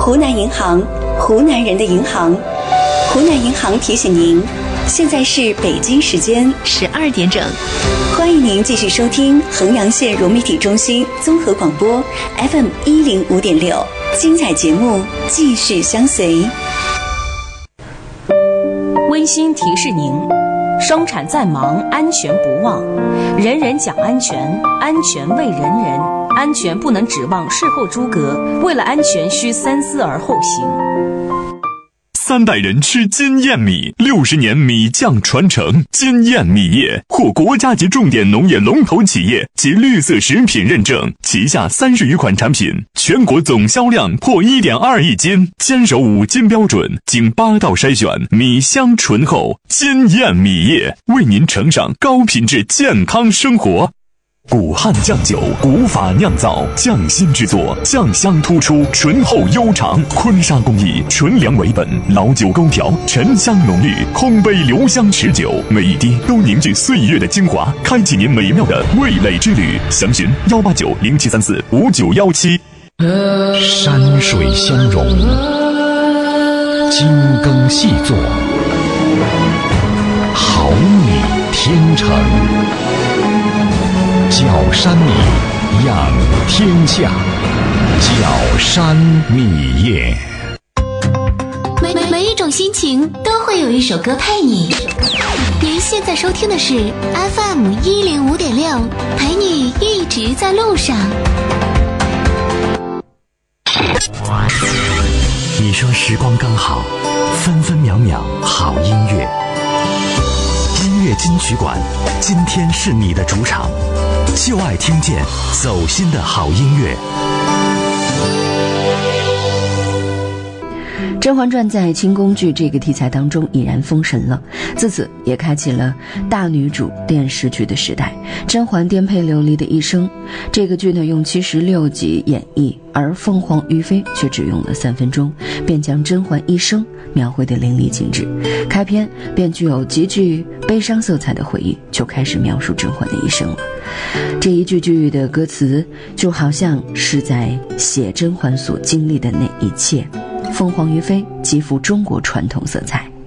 湖南银行，湖南人的银行。湖南银行提醒您，现在是北京时间12点整，欢迎您继续收听衡阳县融媒体中心综合广播 FM 105.6，精彩节目继续相随。 温馨提示您，生产再忙，安全不忘。人人讲安全，安全为人人，安全不能指望事后诸葛，为了安全需三思而后行。 3代人吃金燕米，60年米酱传承。金燕米业获国家级重点农业龙头企业及绿色食品认证，旗下30余款产品，全国总销量破1.2亿斤，坚守5金标准，经8道筛选，米香醇厚。金燕米业为您呈上高品质健康生活。古汉酱酒，古法酿造，匠心制作，酱香突出，醇厚悠长。坤沙工艺，纯粮为本，老酒勾调，沉香浓郁，空杯留香持久，每一滴都凝聚岁月的精华，开启您美妙的味蕾之旅。详询18907345917。 山水相融，精耕细作，好米天成。角山米，养天下。角山米业。 每一种心情都会有一首歌陪你。您现在收听的是 FM 105.6，陪你一直在路上。 你说时光刚好，分分秒秒好音乐。音乐金曲馆，今天是你的主场，就爱听见走心的好音乐。 《甄嬛传》在清宫剧这个题材当中已然封神了，自此也开启了大女主电视剧的时代。甄嬛颠沛流离的一生，这个剧呢用76集演绎，而凤凰于飞却只用了3分钟，便将甄嬛一生描绘得淋漓尽致。开篇便具有极具悲伤色彩的回忆，就开始描述甄嬛的一生了。这一句句的歌词就好像是在写甄嬛所经历的那一切。凤凰于飞极富中国传统色彩。